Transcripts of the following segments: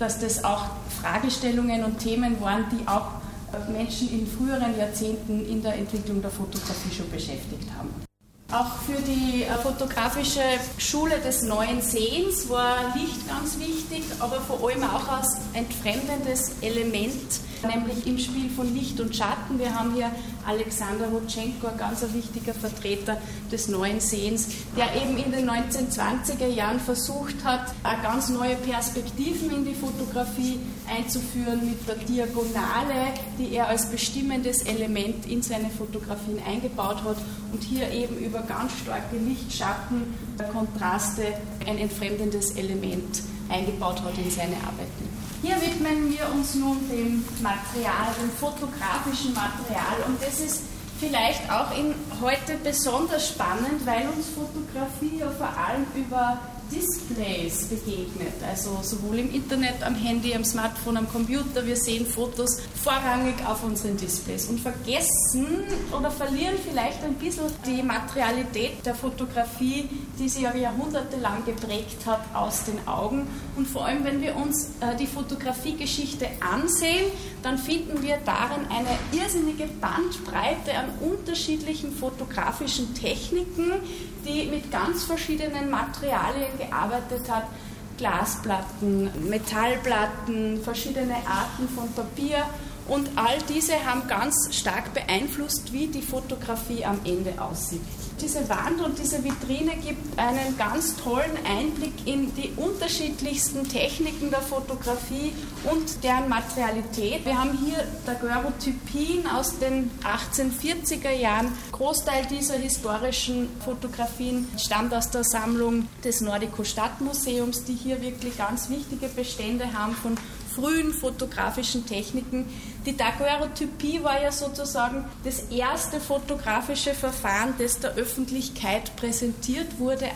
dass das auch Fragestellungen und Themen waren, die auch Menschen in früheren Jahrzehnten in der Entwicklung der Fotografie schon beschäftigt haben. Auch für die fotografische Schule des neuen Sehens war Licht ganz wichtig, aber vor allem auch als entfremdendes Element, nämlich im Spiel von Licht und Schatten. Wir haben hier Alexander Rodchenko, ein ganz wichtiger Vertreter des neuen Sehens, der eben in den 1920er Jahren versucht hat, ganz neue Perspektiven in die Fotografie einzuführen mit der Diagonale, die er als bestimmendes Element in seine Fotografien eingebaut hat und hier eben über ganz starke Licht-Schatten-Kontraste ein entfremdendes Element eingebaut hat in seine Arbeiten. Hier widmen wir uns nun dem Material, dem fotografischen Material, und das ist vielleicht auch heute besonders spannend, weil uns Fotografie ja vor allem über Displays begegnet, also sowohl im Internet, am Handy, am Smartphone, am Computer. Wir sehen Fotos vorrangig auf unseren Displays und vergessen oder verlieren vielleicht ein bisschen die Materialität der Fotografie, die sie ja jahrhundertelang geprägt hat, aus den Augen. Und vor allem, wenn wir uns die Fotografiegeschichte ansehen, dann finden wir darin eine irrsinnige Bandbreite an unterschiedlichen fotografischen Techniken, die mit ganz verschiedenen Materialien gearbeitet hat. Glasplatten, Metallplatten, verschiedene Arten von Papier, und all diese haben ganz stark beeinflusst, wie die Fotografie am Ende aussieht. Diese Wand und diese Vitrine gibt einen ganz tollen Einblick in die unterschiedlichsten Techniken der Fotografie und deren Materialität. Wir haben hier Daguerreotypien aus den 1840er Jahren. Großteil dieser historischen Fotografien stammt aus der Sammlung des Nordico Stadtmuseums, die hier wirklich ganz wichtige Bestände haben von frühen fotografischen Techniken. Die Daguerreotypie war ja sozusagen das erste fotografische Verfahren, das der Öffentlichkeit präsentiert wurde,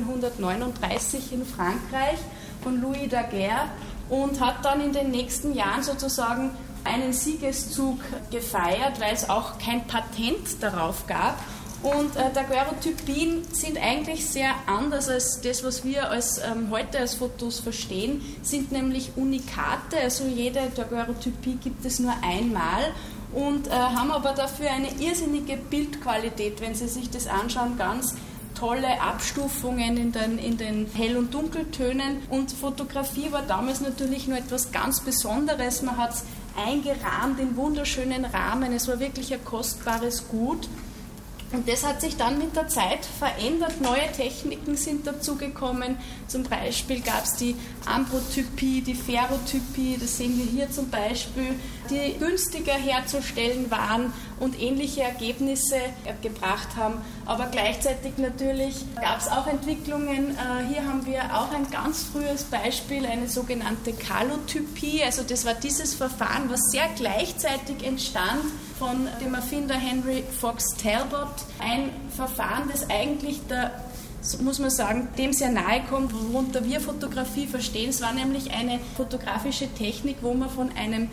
1839 in Frankreich von Louis Daguerre, und hat dann in den nächsten Jahren sozusagen einen Siegeszug gefeiert, weil es auch kein Patent darauf gab. Und Daguerreotypien sind eigentlich sehr anders als das, was wir heute als Fotos verstehen, sind nämlich Unikate, also jede Daguerreotypie gibt es nur einmal, und haben aber dafür eine irrsinnige Bildqualität, wenn Sie sich das anschauen, ganz tolle Abstufungen in den Hell- und Dunkeltönen. Und Fotografie war damals natürlich nur etwas ganz Besonderes, man hat es eingerahmt in wunderschönen Rahmen, es war wirklich ein kostbares Gut. Und das hat sich dann mit der Zeit verändert. Neue Techniken sind dazugekommen. Zum Beispiel gab es die Ambrotypie, die Ferrotypie, das sehen wir hier zum Beispiel, die günstiger herzustellen waren und ähnliche Ergebnisse gebracht haben. Aber gleichzeitig natürlich gab es auch Entwicklungen. Hier haben wir auch ein ganz frühes Beispiel, eine sogenannte Kalotypie. Also das war dieses Verfahren, was sehr gleichzeitig entstand von dem Erfinder Henry Fox Talbot. Ein Verfahren, das eigentlich muss man sagen, dem sehr nahe kommt, worunter wir Fotografie verstehen. Es war nämlich eine fotografische Technik, wo man von einem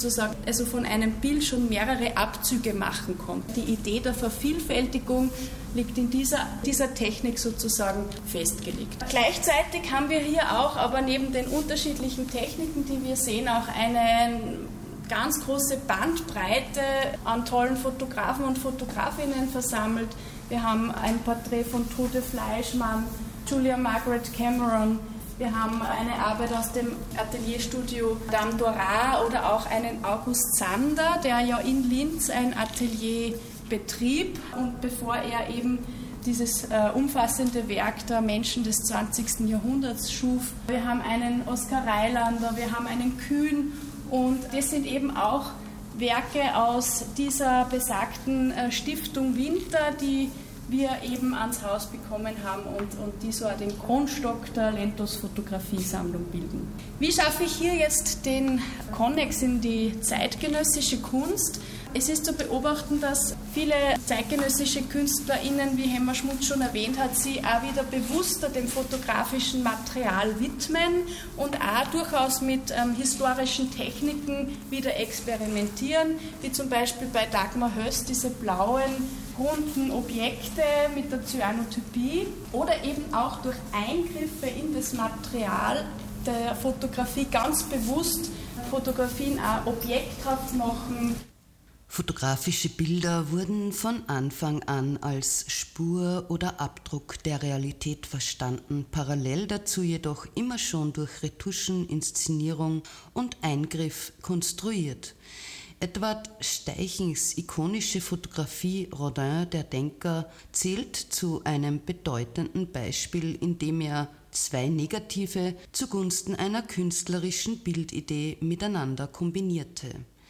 Bild schon mehrere Abzüge machen konnte. Die Idee der Vervielfältigung liegt in dieser Technik sozusagen festgelegt. Gleichzeitig haben wir hier auch, aber neben den unterschiedlichen Techniken, die wir sehen, auch eine ganz große Bandbreite an tollen Fotografen und Fotografinnen versammelt. Wir haben ein Porträt von Trude Fleischmann, Julia Margaret Cameron. Wir haben eine Arbeit aus dem Atelierstudio Dame Dora oder auch einen August Sander, der ja in Linz ein Atelier betrieb, und bevor er eben dieses umfassende Werk der Menschen des 20. Jahrhunderts schuf. Wir haben einen Oskar Reilander, wir haben einen Kühn, und das sind eben auch Werke aus dieser besagten Stiftung Winter, die wir eben ans Haus bekommen haben und die so den Grundstock der Lentos-Fotografiesammlung bilden. Wie schaffe ich hier jetzt den Konnex in die zeitgenössische Kunst? Es ist zu beobachten, dass viele zeitgenössische KünstlerInnen, wie Hemmer Schmutz schon erwähnt hat, sie auch wieder bewusster dem fotografischen Material widmen und auch durchaus mit historischen Techniken wieder experimentieren, wie zum Beispiel bei Dagmar Höss diese blauen, runden Objekte mit der Cyanotypie, oder eben auch durch Eingriffe in das Material der Fotografie ganz bewusst Fotografien auch objekthaft machen. Fotografische Bilder wurden von Anfang an als Spur oder Abdruck der Realität verstanden, parallel dazu jedoch immer schon durch Retuschen, Inszenierung und Eingriff konstruiert. Edward Steichens ikonische Fotografie Rodin, der Denker, zählt zu einem bedeutenden Beispiel, in dem er zwei Negative zugunsten einer künstlerischen Bildidee miteinander kombinierte.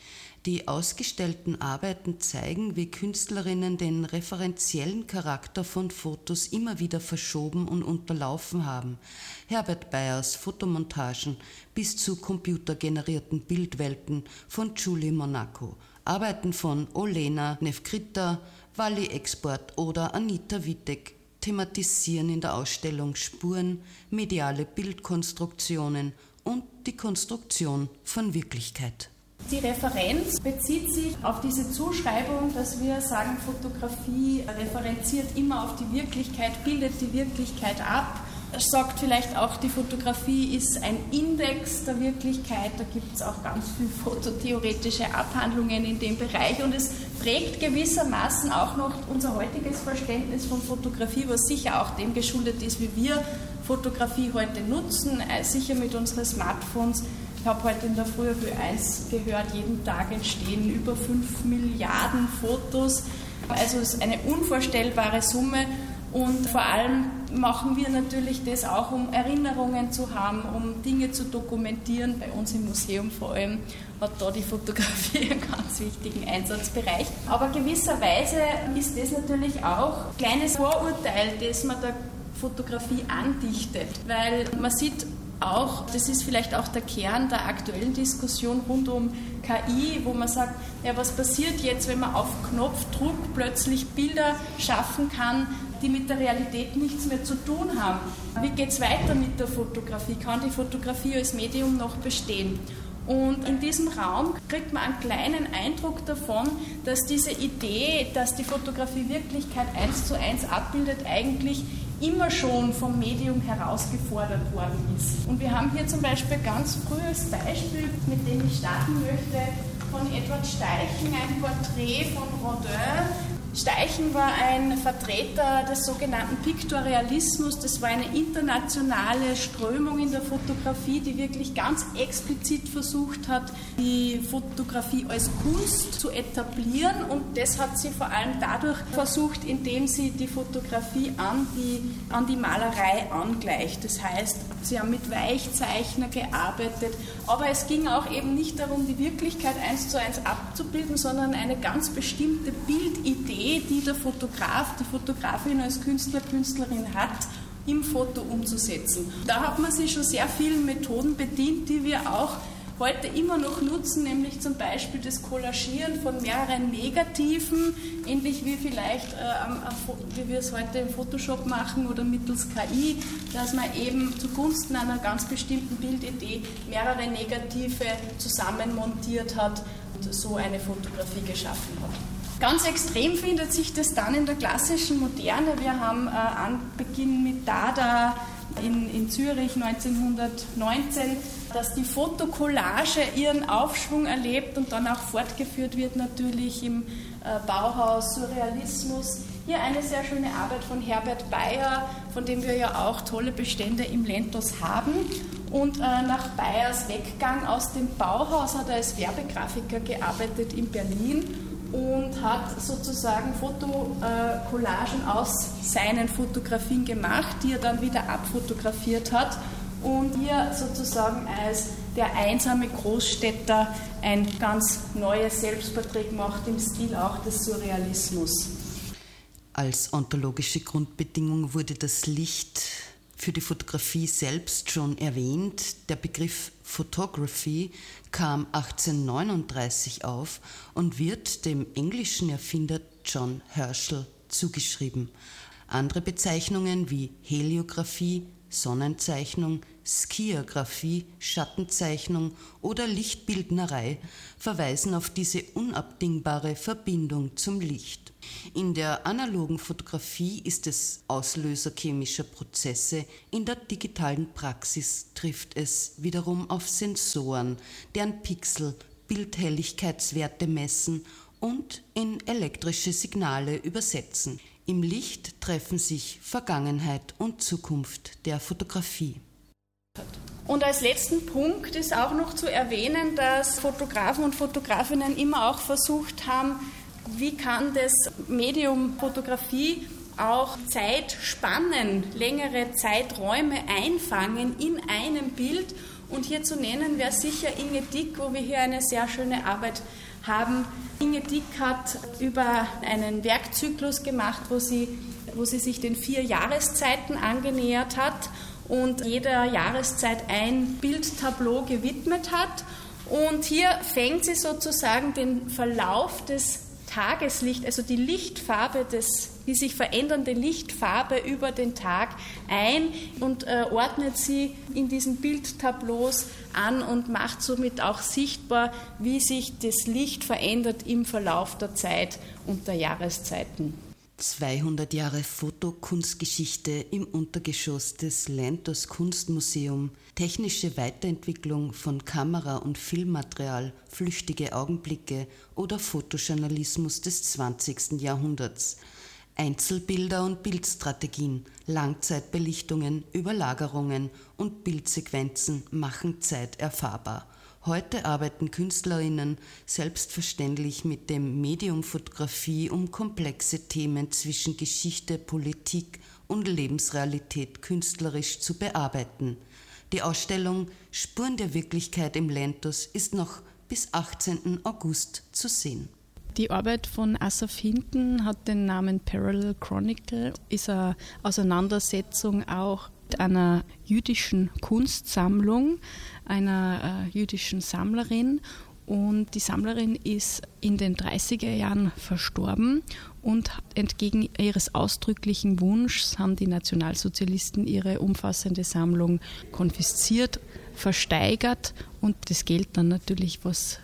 Die ausgestellten Arbeiten zeigen, wie Künstlerinnen den referenziellen Charakter von Fotos immer wieder verschoben und unterlaufen haben. Herbert Bayers Fotomontagen bis zu computergenerierten Bildwelten von Julie Monaco, Arbeiten von Olena Nevkrita, Wally Export oder Anita Wittek thematisieren in der Ausstellung Spuren, mediale Bildkonstruktionen und die Konstruktion von Wirklichkeit. Die Referenz bezieht sich auf diese Zuschreibung, dass wir sagen, Fotografie referenziert immer auf die Wirklichkeit, bildet die Wirklichkeit ab. Sagt vielleicht auch, die Fotografie ist ein Index der Wirklichkeit. Da gibt es auch ganz viele fototheoretische Abhandlungen in dem Bereich. Und es prägt gewissermaßen auch noch unser heutiges Verständnis von Fotografie, was sicher auch dem geschuldet ist, wie wir Fotografie heute nutzen, sicher mit unseren Smartphones. Ich habe heute in der Früh für eins gehört, jeden Tag entstehen über 5 Milliarden Fotos. Also es ist eine unvorstellbare Summe und vor allem machen wir natürlich das auch, um Erinnerungen zu haben, um Dinge zu dokumentieren. Bei uns im Museum vor allem hat da die Fotografie einen ganz wichtigen Einsatzbereich. Aber gewisserweise ist das natürlich auch ein kleines Vorurteil, das man der Fotografie andichtet, weil man sieht, auch, das ist vielleicht auch der Kern der aktuellen Diskussion rund um KI, wo man sagt, ja, was passiert jetzt, wenn man auf Knopfdruck plötzlich Bilder schaffen kann, die mit der Realität nichts mehr zu tun haben? Wie geht es weiter mit der Fotografie? Kann die Fotografie als Medium noch bestehen? Und in diesem Raum kriegt man einen kleinen Eindruck davon, dass diese Idee, dass die Fotografie Wirklichkeit 1:1 abbildet, eigentlich immer schon vom Medium herausgefordert worden ist. Und wir haben hier zum Beispiel ein ganz frühes Beispiel, mit dem ich starten möchte, von Edward Steichen, ein Porträt von Rodin. Steichen war ein Vertreter des sogenannten Piktorialismus. Das war eine internationale Strömung in der Fotografie, die wirklich ganz explizit versucht hat, die Fotografie als Kunst zu etablieren. Und das hat sie vor allem dadurch versucht, indem sie die Fotografie an die Malerei angleicht. Das heißt, sie haben mit Weichzeichner gearbeitet. Aber es ging auch eben nicht darum, die Wirklichkeit 1:1 abzubilden, sondern eine ganz bestimmte Bildidee, die der Fotograf, die Fotografin als Künstler, Künstlerin hat, im Foto umzusetzen. Da hat man sich schon sehr vielen Methoden bedient, die wir auch heute immer noch nutzen, nämlich zum Beispiel das Collagieren von mehreren Negativen, ähnlich wie vielleicht, wie wir es heute im Photoshop machen oder mittels KI, dass man eben zugunsten einer ganz bestimmten Bildidee mehrere Negative zusammenmontiert hat und so eine Fotografie geschaffen hat. Ganz extrem findet sich das dann in der klassischen Moderne. Wir haben Anbeginn mit Dada in Zürich 1919, dass die Fotokollage ihren Aufschwung erlebt und dann auch fortgeführt wird natürlich im Bauhaus, Surrealismus. Hier eine sehr schöne Arbeit von Herbert Bayer, von dem wir ja auch tolle Bestände im Lentos haben. Und nach Bayers Weggang aus dem Bauhaus hat er als Werbegrafiker gearbeitet in Berlin und hat sozusagen Fotocollagen aus seinen Fotografien gemacht, die er dann wieder abfotografiert hat und hier sozusagen als der einsame Großstädter ein ganz neues Selbstporträt gemacht im Stil auch des Surrealismus. Als ontologische Grundbedingung wurde das Licht für die Fotografie selbst schon erwähnt. Der Begriff Photography kam 1839 auf und wird dem englischen Erfinder John Herschel zugeschrieben. Andere Bezeichnungen wie Heliographie, Sonnenzeichnung, Skiagraphie, Schattenzeichnung oder Lichtbildnerei verweisen auf diese unabdingbare Verbindung zum Licht. In der analogen Fotografie ist es Auslöser chemischer Prozesse, in der digitalen Praxis trifft es wiederum auf Sensoren, deren Pixel Bildhelligkeitswerte messen und in elektrische Signale übersetzen. Im Licht treffen sich Vergangenheit und Zukunft der Fotografie. Und als letzten Punkt ist auch noch zu erwähnen, dass Fotografen und Fotografinnen immer auch versucht haben, wie kann das Medium Fotografie auch Zeitspannen, längere Zeiträume einfangen in einem Bild. Und hier zu nennen wäre sicher Inge Dick, wo wir hier eine sehr schöne Arbeit haben. Inge Dick hat über einen Werkzyklus gemacht, wo sie sich den 4 Jahreszeiten angenähert hat und jeder Jahreszeit ein Bildtableau gewidmet hat. Und hier fängt sie sozusagen den Verlauf des Tageslicht, also die Lichtfarbe, die sich verändernde Lichtfarbe über den Tag ein und ordnet sie in diesen Bildtableaus an und macht somit auch sichtbar, wie sich das Licht verändert im Verlauf der Zeit und der Jahreszeiten. 200 Jahre Fotokunstgeschichte im Untergeschoss des Lentos Kunstmuseum, technische Weiterentwicklung von Kamera- und Filmmaterial, flüchtige Augenblicke oder Fotojournalismus des 20. Jahrhunderts. Einzelbilder und Bildstrategien, Langzeitbelichtungen, Überlagerungen und Bildsequenzen machen Zeit erfahrbar. Heute arbeiten KünstlerInnen selbstverständlich mit dem Medium Fotografie, um komplexe Themen zwischen Geschichte, Politik und Lebensrealität künstlerisch zu bearbeiten. Die Ausstellung Spuren der Wirklichkeit im Lentos ist noch bis 18. August zu sehen. Die Arbeit von Asaf Hinton hat den Namen Parallel Chronicle, ist eine Auseinandersetzung auch mit einer jüdischen Kunstsammlung, einer jüdischen Sammlerin. Und die Sammlerin ist in den 30er Jahren verstorben und entgegen ihres ausdrücklichen Wunsches haben die Nationalsozialisten ihre umfassende Sammlung konfisziert, versteigert und das Geld dann natürlich, was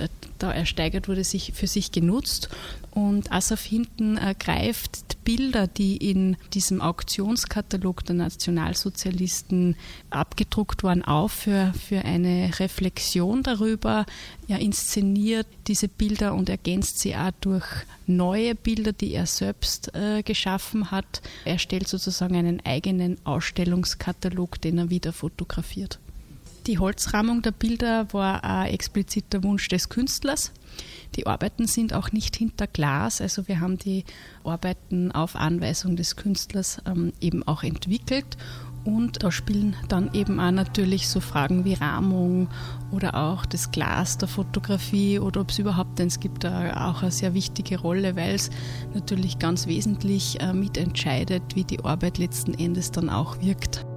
da ersteigert wurde, für sich genutzt. Und Asaf Hinton greift Bilder, die in diesem Auktionskatalog der Nationalsozialisten abgedruckt waren, auf für eine Reflexion darüber. Er inszeniert diese Bilder und ergänzt sie auch durch neue Bilder, die er selbst geschaffen hat. Er stellt sozusagen einen eigenen Ausstellungskatalog, den er wieder fotografiert. Die Holzrahmung der Bilder war ein expliziter Wunsch des Künstlers. Die Arbeiten sind auch nicht hinter Glas, also wir haben die Arbeiten auf Anweisung des Künstlers eben auch entwickelt. Und da spielen dann eben auch natürlich so Fragen wie Rahmung oder auch das Glas der Fotografie oder ob es überhaupt, denn es gibt da auch eine sehr wichtige Rolle, weil es natürlich ganz wesentlich mitentscheidet, wie die Arbeit letzten Endes dann auch wirkt.